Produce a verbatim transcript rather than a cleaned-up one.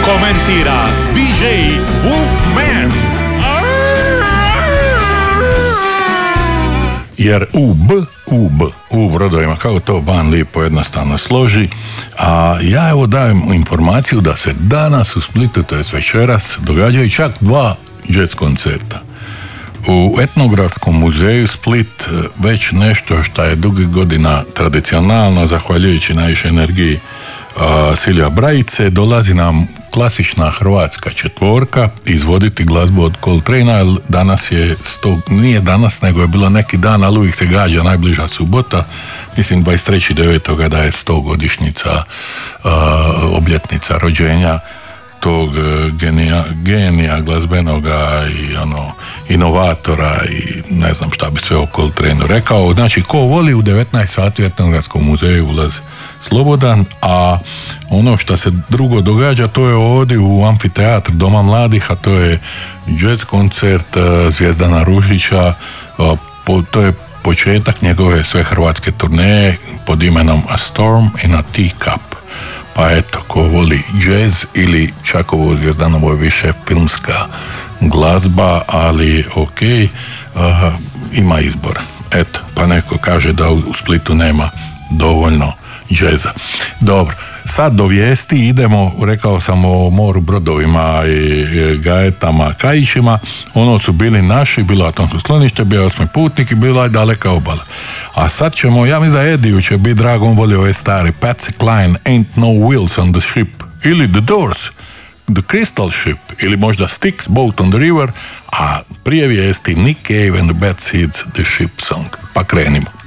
Komentira D J Wolfman. Jer U B, U B, U brodovima, kako to Ban lijepo jednostavno složi. A ja evo dajem informaciju da se danas u Splitu, to je večeras, događaju čak dva jazz koncerta. U Etnografskom muzeju Split već nešto što je dugi godina tradicionalno, zahvaljujući najviše energiji uh, Silja Brajice, dolazi nam klasična hrvatska četvorka izvoditi glazbu od Coltrane, jer danas je sto, nije danas, nego je bilo neki dan, ali uvijek se gađa najbliža subota, mislim dvadeset trećeg devetog da je stogodišnjica uh, obljetnica rođenja tog genija, genija glazbenoga i ono inovatora i ne znam šta bi sve o Coltraneu rekao. Znači, ko voli u devetnaest sati u Etnografskom muzeju ulaz slobodan, a ono što se drugo događa, to je ovdje u amfiteatr Doma mladih, a to je jazz koncert Zvijezdana Ružića, to je početak njegove sve hrvatske turneje pod imenom A Storm in a Teacup. Pa eto, ko voli jazz ili čak ovo Zvijezdanovo je više filmska glazba, ali ok, uh, ima izbor. Eto, pa neko kaže da u Splitu nema dovoljno jazza. Dobro, sad do vijesti idemo, rekao sam o moru brodovima i gajetama, kajićima. Ono su bili naši, bilo atomsko sklonište, bio osmi putnik i bila je daleka obala. A sad ćemo, ja mislim da Ediju će biti drag, on volio ove stari Patsy Cline, Ain't No Wheels on the Ship, ili The Doors, The Crystal Ship, ili možda Styx, Boat on the River, a prije vijesti Nick Cave and the Bad Seeds, The Ship Song. Pa krenimo.